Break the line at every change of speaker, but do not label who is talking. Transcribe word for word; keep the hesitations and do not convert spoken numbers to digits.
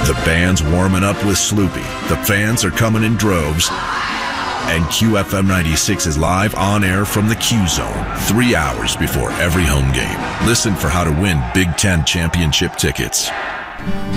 The band's warming up with Sloopy. The fans are coming in droves. And Q F M ninety-six is live on air from the Q Zone, three hours before every home game. Listen for how to win Big Ten championship tickets.